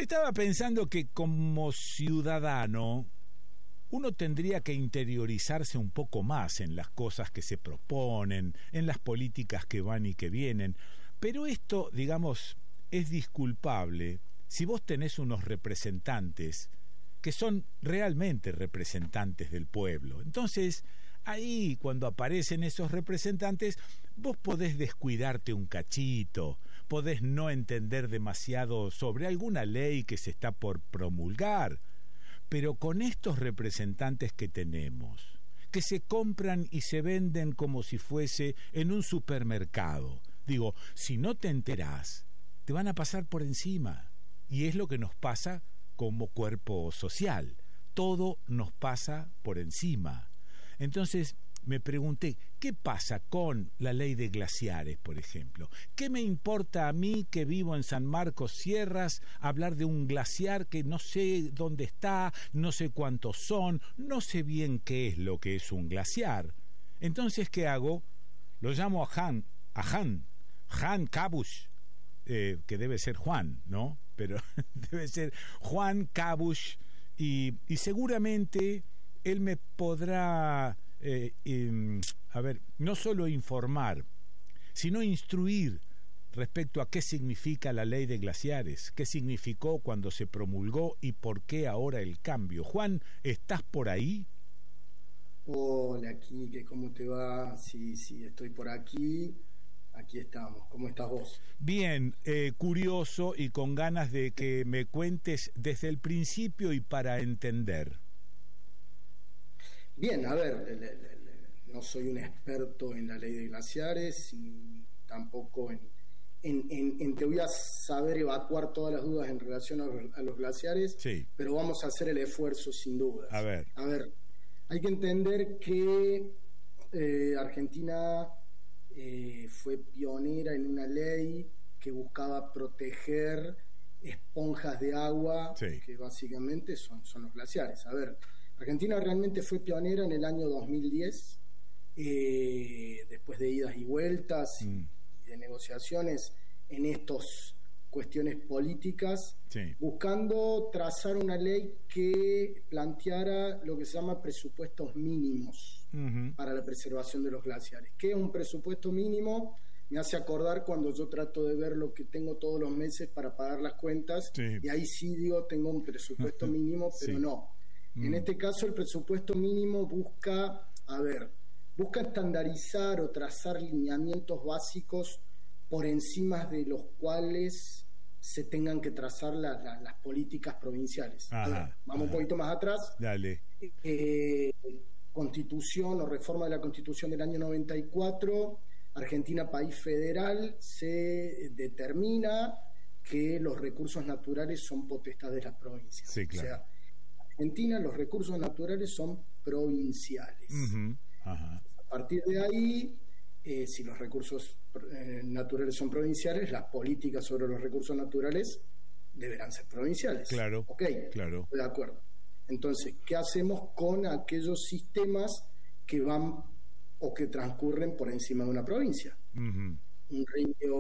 Estaba pensando que como ciudadano uno tendría que interiorizarse un poco más en las cosas que se proponen, en las políticas que van y que vienen, pero esto, digamos, es disculpable si vos tenés unos representantes que son realmente representantes del pueblo. Entonces, ahí cuando aparecen esos representantes, vos podés descuidarte un cachito, podés no entender demasiado sobre alguna ley que se está por promulgar, pero con estos representantes que tenemos, que se compran y se venden como si fuese en un supermercado, digo, si no te enterás, te van a pasar por encima, y es lo que nos pasa como cuerpo social, todo nos pasa por encima. Entonces me pregunté, ¿qué pasa con la ley de glaciares, por ejemplo? ¿Qué me importa a mí, que vivo en San Marcos Sierras, hablar de un glaciar que no sé dónde está, no sé cuántos son, no sé bien qué es lo que es un glaciar? Entonces, ¿qué hago? Lo llamo a Han Kabush, que debe ser Juan, ¿no? Pero debe ser Juan Kabush, y seguramente él me podrá, no solo informar, sino instruir respecto a qué significa la ley de glaciares, qué significó cuando se promulgó y por qué ahora el cambio. Juan, ¿estás por ahí? Hola, Quique, ¿cómo te va? Sí, estoy por aquí. Aquí estamos. ¿Cómo estás vos? Bien, curioso y con ganas de que me cuentes desde el principio y para entender. Bien, a ver, no soy un experto en la ley de glaciares y tampoco en te voy a saber evacuar todas las dudas en relación a los glaciares, sí, pero vamos a hacer el esfuerzo sin dudas. A ver, hay que entender que Argentina fue pionera en una ley que buscaba proteger esponjas de agua, sí, que básicamente son los glaciares. A ver, Argentina realmente fue pionera en el año 2010, después de idas y vueltas y de negociaciones en estas cuestiones políticas, sí, buscando trazar una ley que planteara lo que se llama presupuestos mínimos para la preservación de los glaciares. ¿Qué es un presupuesto mínimo? Me hace acordar cuando yo trato de ver lo que tengo todos los meses para pagar las cuentas, sí, y ahí sí digo tengo un presupuesto mínimo, pero sí, no. En este caso el presupuesto mínimo busca estandarizar o trazar lineamientos básicos por encima de los cuales se tengan que trazar las políticas provinciales. Vamos un poquito más atrás. Dale. Constitución o reforma de la Constitución del año 94, Argentina, país federal, se determina que los recursos naturales son potestad de las provincias. Sí, claro. O sea, Argentina, los recursos naturales son provinciales. A partir de ahí, si los recursos naturales son provinciales, las políticas sobre los recursos naturales deberán ser provinciales. Claro. Ok, claro. Estoy de acuerdo. Entonces, ¿qué hacemos con aquellos sistemas que van o que transcurren por encima de una provincia? Un río,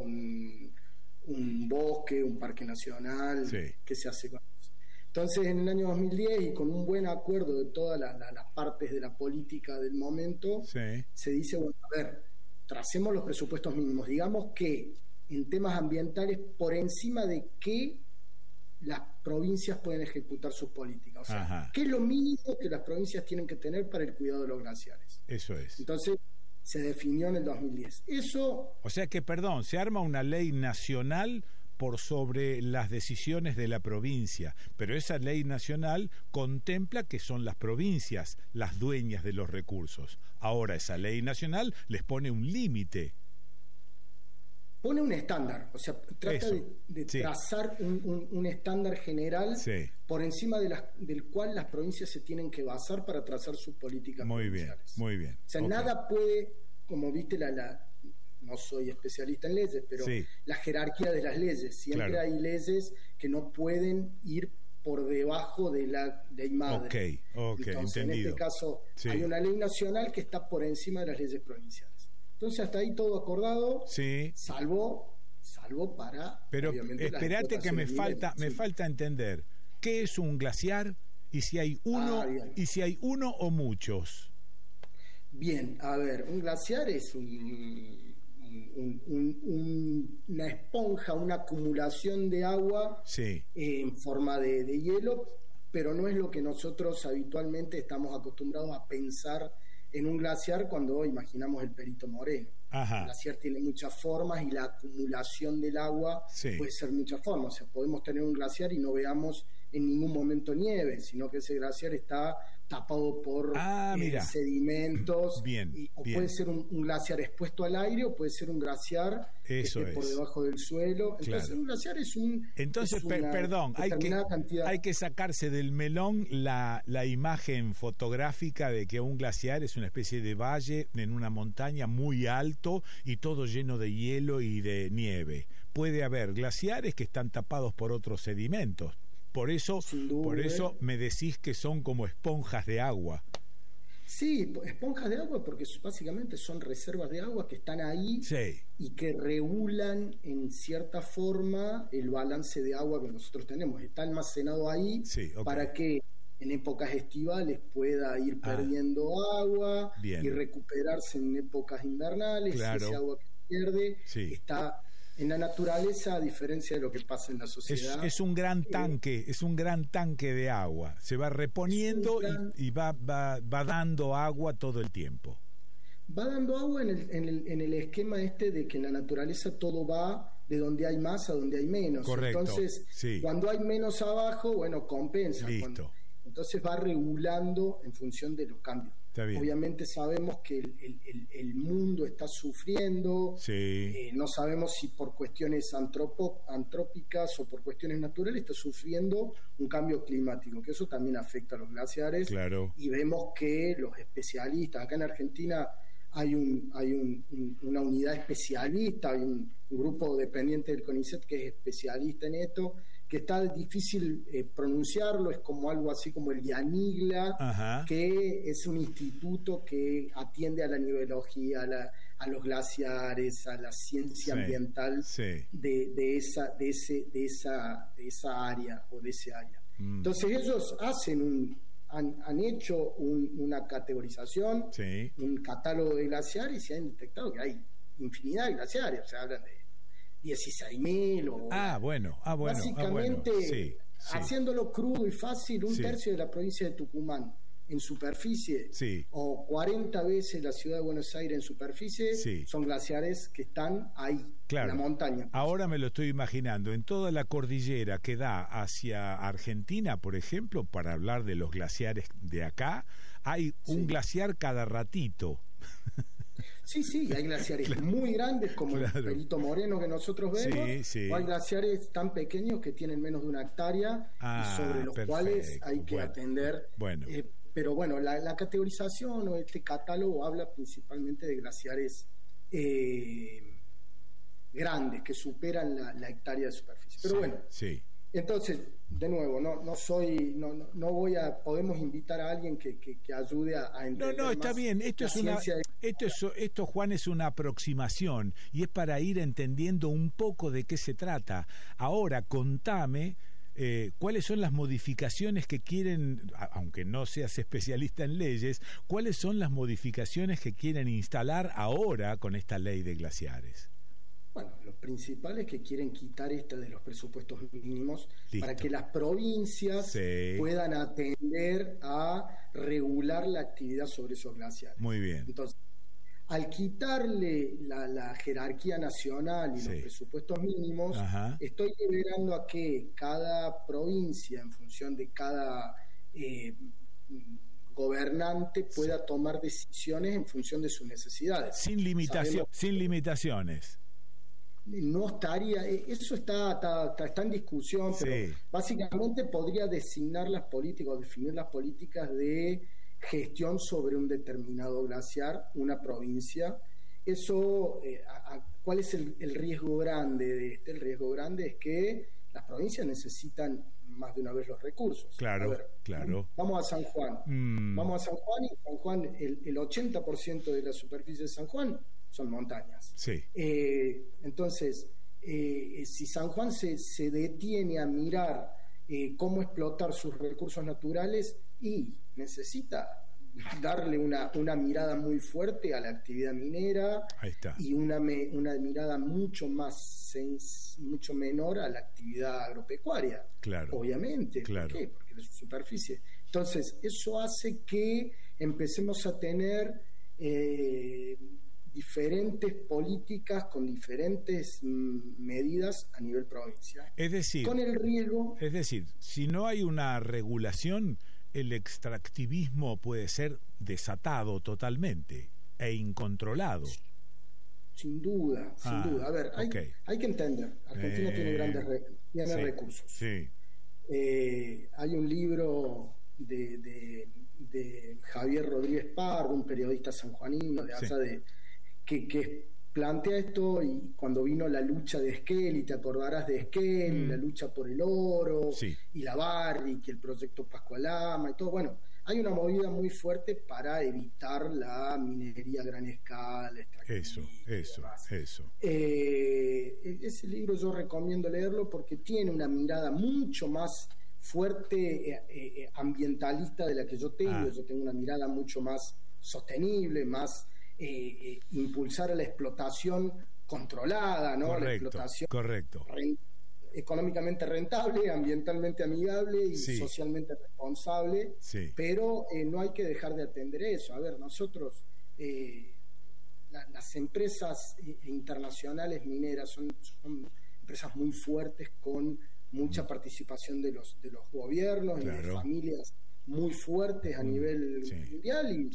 un bosque, un parque nacional, sí. ¿Qué se hace con eso? Entonces, en el año 2010, y con un buen acuerdo de todas las partes de la política del momento, sí, se dice, bueno, a ver, tracemos los presupuestos mínimos. Digamos que en temas ambientales, por encima de qué las provincias pueden ejecutar sus políticas. O sea, ¿qué es lo mínimo que las provincias tienen que tener para el cuidado de los glaciares? Eso es. Entonces, se definió en el 2010. Eso... O sea que, se arma una ley nacional por sobre las decisiones de la provincia, pero esa ley nacional contempla que son las provincias las dueñas de los recursos. Ahora esa ley nacional les pone un límite. Pone un estándar, o sea, trata de trazar un estándar general, sí, por encima del cual las provincias se tienen que basar para trazar sus políticas provinciales. Muy bien. O sea, nada puede, como viste, no soy especialista en leyes, pero sí, la jerarquía de las leyes. Siempre claro, hay leyes que no pueden ir por debajo de la ley madre. Ok, entonces, entendido. En este caso, sí, hay una ley nacional que está por encima de las leyes provinciales. Entonces, hasta ahí todo acordado, sí, salvo salvo para... Pero espérate que me falta entender, ¿qué es un glaciar? Y si hay uno o muchos. Bien, a ver, un glaciar es una esponja, una acumulación de agua en forma de hielo, pero no es lo que nosotros habitualmente estamos acostumbrados a pensar en un glaciar cuando imaginamos el Perito Moreno. Ajá. El glaciar tiene muchas formas y la acumulación del agua puede ser muchas formas. O sea, podemos tener un glaciar y no veamos en ningún momento nieve, sino que ese glaciar está tapado por sedimentos. Puede ser un glaciar expuesto al aire o puede ser un glaciar por debajo del suelo. Entonces un glaciar es perdón, hay que sacarse del melón la imagen fotográfica de que un glaciar es una especie de valle en una montaña muy alto y todo lleno de hielo y de nieve. Puede haber glaciares que están tapados por otros sedimentos. Por eso me decís que son como esponjas de agua. Sí, esponjas de agua porque básicamente son reservas de agua que están ahí y que regulan en cierta forma el balance de agua que nosotros tenemos. Está almacenado ahí para que en épocas estivales pueda ir perdiendo agua y recuperarse en épocas invernales. Claro. Ese agua que pierde está... En la naturaleza, a diferencia de lo que pasa en la sociedad... Es un gran tanque, de agua. Se va reponiendo y va dando agua todo el tiempo. Va dando agua en el esquema de que en la naturaleza todo va de donde hay más a donde hay menos. Correcto. Entonces, cuando hay menos abajo, compensa. Listo. Entonces va regulando en función de los cambios. Obviamente sabemos que el mundo está sufriendo, no sabemos si por cuestiones antrópicas o por cuestiones naturales está sufriendo un cambio climático, que eso también afecta a los glaciares. Claro. Y vemos que los especialistas, acá en Argentina hay una unidad especialista, hay un grupo dependiente del CONICET que es especialista en esto, que está difícil pronunciarlo, es como algo así como el IANIGLA, que es un instituto que atiende a la nivelología, a los glaciares, a la ciencia ambiental de esa área o de ese área. Entonces ellos han hecho una categorización, un catálogo de glaciares y se han detectado que hay infinidad de glaciares, o sea, hablan de 16.000 o... Básicamente, haciéndolo crudo y fácil, un tercio de la provincia de Tucumán en superficie o 40 veces la ciudad de Buenos Aires en superficie son glaciares que están ahí, en la montaña. Ahora me lo estoy imaginando, en toda la cordillera que da hacia Argentina, por ejemplo, para hablar de los glaciares de acá, hay un glaciar cada ratito. Sí, hay glaciares muy grandes como el Perito Moreno que nosotros vemos, o hay glaciares tan pequeños que tienen menos de 1 hectárea y sobre los cuales hay que atender. Pero bueno, la categorización o este catálogo habla principalmente de glaciares grandes que superan la hectárea de superficie. Pero entonces, de nuevo, podemos invitar a alguien que ayude a entender. No, está bien. Esto, Juan, es una aproximación y es para ir entendiendo un poco de qué se trata. Ahora, contame cuáles son las modificaciones que quieren, aunque no seas especialista en leyes, cuáles son las modificaciones que quieren instalar ahora con esta ley de glaciares. Bueno, los principales que quieren quitar de los presupuestos mínimos para que las provincias puedan atender a regular la actividad sobre esos glaciares. Muy bien. Entonces, al quitarle la jerarquía nacional y los presupuestos mínimos, estoy liberando a que cada provincia, en función de cada gobernante, pueda tomar decisiones en función de sus necesidades. Sin limitaciones. No estaría, eso está en discusión, pero básicamente podría designar las políticas o definir las políticas de gestión sobre un determinado glaciar, una provincia. Eso, ¿cuál es el riesgo grande de este? El riesgo grande es que las provincias necesitan más de una vez los recursos. Claro. Vamos a San Juan. Vamos a San Juan y San Juan, el 80% de la superficie de San Juan son montañas. Entonces, si San Juan se detiene a mirar cómo explotar sus recursos naturales, y necesita darle una mirada muy fuerte a la actividad minera. Ahí está. Y una mirada mucho menor a la actividad agropecuaria. Claro. Obviamente. Claro. ¿Por qué? Porque es su superficie. Entonces, eso hace que empecemos a tener diferentes políticas con diferentes medidas a nivel provincia. Es decir, con el riesgo. Es decir, si no hay una regulación, el extractivismo puede ser desatado totalmente e incontrolado. Sin duda, sin duda. A ver, hay que entender, Argentina tiene grandes recursos. Sí. Hay un libro de Javier Rodríguez Pardo, un periodista sanjuanino de allá, que plantea esto, y cuando vino la lucha de Esquel, y te acordarás de Esquel, la lucha por el oro, y la Barrick, y el proyecto Pascualama, y todo. Bueno, hay una movida muy fuerte para evitar la minería a gran escala, eso. Ese libro yo recomiendo leerlo porque tiene una mirada mucho más fuerte, ambientalista, de la que yo tengo. Yo tengo una mirada mucho más sostenible, más impulsar a la explotación controlada, ¿no? Correcto, la explotación económicamente rentable, ambientalmente amigable y socialmente responsable, pero no hay que dejar de atender eso. A ver, nosotros, las empresas internacionales mineras son empresas muy fuertes, con mucha participación de los gobiernos y de familias muy fuertes a nivel mundial,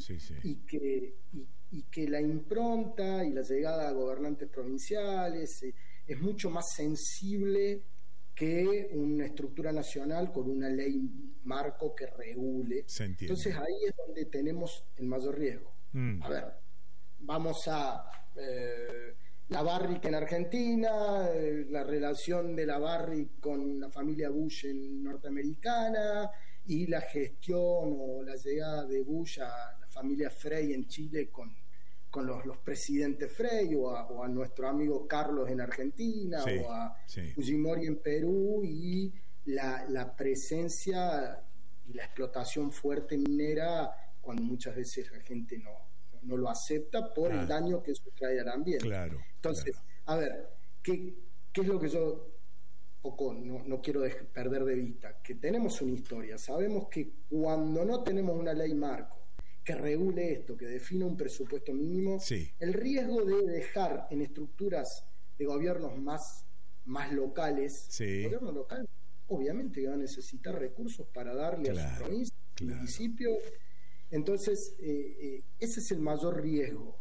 y que la impronta y la llegada a gobernantes provinciales es mucho más sensible que una estructura nacional con una ley marco que regule. Entonces ahí es donde tenemos el mayor riesgo. A ver, vamos a la Barrick en Argentina, la relación de la Barrick con la familia Bush norteamericana, y la gestión o la llegada de Bush a la familia Frey en Chile con los presidentes Frey, o a nuestro amigo Carlos en Argentina, o a Fujimori en Perú, y la presencia y la explotación fuerte minera, cuando muchas veces la gente no lo acepta por el daño que eso trae al ambiente. Entonces, a ver, ¿qué es lo que yo no quiero perder de vista? Que tenemos una historia. Sabemos que cuando no tenemos una ley marco que regule esto, que defina un presupuesto mínimo, el riesgo de dejar en estructuras de gobiernos más locales, gobiernos locales obviamente que van a necesitar recursos para darle a su provincia, a su municipio. Entonces, ese es el mayor riesgo.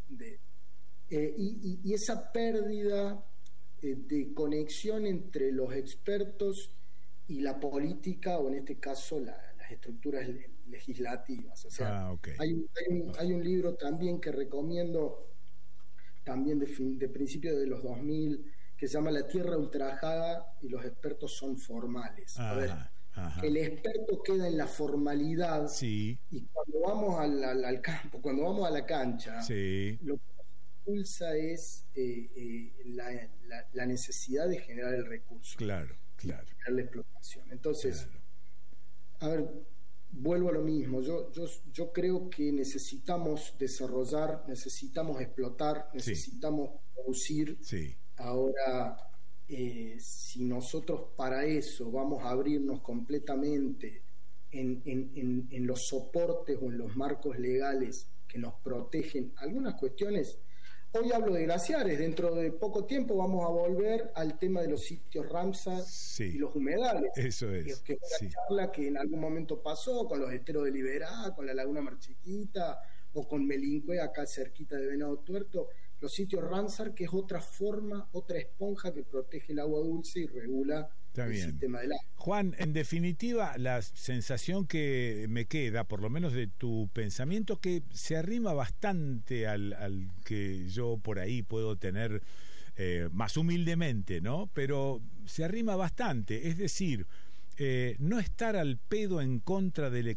Y esa pérdida de conexión entre los expertos y la política, o en este caso las estructuras legislativas. O sea, hay un libro también que recomiendo, también de principios de los 2000, que se llama La Tierra Ultrajada y los expertos son formales. A ver, el experto queda en la formalidad, y cuando vamos al campo, cuando vamos a la cancha, lo que nos impulsa es la necesidad de generar el recurso, generar la explotación. Entonces, a ver, vuelvo a lo mismo. Yo creo que necesitamos desarrollar, necesitamos explotar, necesitamos producir. Ahora, si nosotros para eso vamos a abrirnos completamente en los soportes o en los marcos legales que nos protegen algunas cuestiones, hoy hablo de glaciares, dentro de poco tiempo vamos a volver al tema de los sitios Ramsar y los humedales. Eso es. Que fue una charla que en algún momento pasó con los esteros de Liberá, con la Laguna Mar Chiquita, o con Melincue, acá cerquita de Venado Tuerto. Los sitios Ramsar, que es otra forma, otra esponja que protege el agua dulce y regula el sistema del agua. Juan, en definitiva, la sensación que me queda, por lo menos de tu pensamiento, que se arrima bastante al que yo por ahí puedo tener más humildemente, ¿no? Pero se arrima bastante, es decir, no estar al pedo en contra del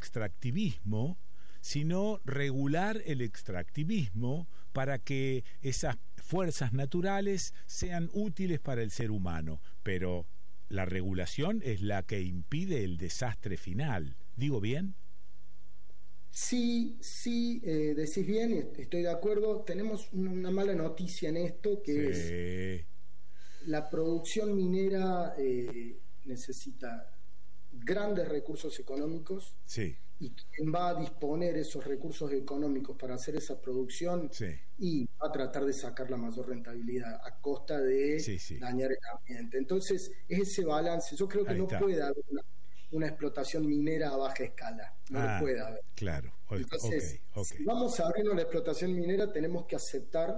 extractivismo, sino regular el extractivismo para que esas fuerzas naturales sean útiles para el ser humano, pero la regulación es la que impide el desastre final. ¿Digo bien? Sí, decís bien, estoy de acuerdo. Tenemos una mala noticia en esto, que es la producción minera necesita grandes recursos económicos, y quien va a disponer esos recursos económicos para hacer esa producción y va a tratar de sacar la mayor rentabilidad a costa de dañar el ambiente. Entonces, es ese balance. Yo creo que no puede haber una explotación minera a baja escala. No lo puede haber. Claro. Entonces, si vamos a abrir una explotación minera, tenemos que aceptar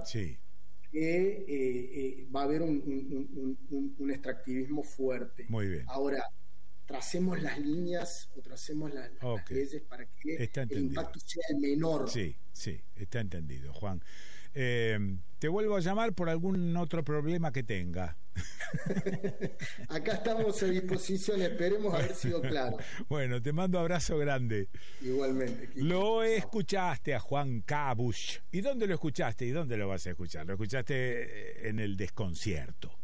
que va a haber un extractivismo fuerte. Muy bien. Ahora, tracemos las líneas o tracemos las leyes para que el impacto sea el menor. Sí, está entendido, Juan. Te vuelvo a llamar por algún otro problema que tenga. Acá estamos a disposición, esperemos haber sido claro. Bueno, te mando abrazo grande. Igualmente. Lo escuchaste a Juan Cabuch. ¿Y dónde lo escuchaste? ¿Y dónde lo vas a escuchar? Lo escuchaste en El Desconcierto.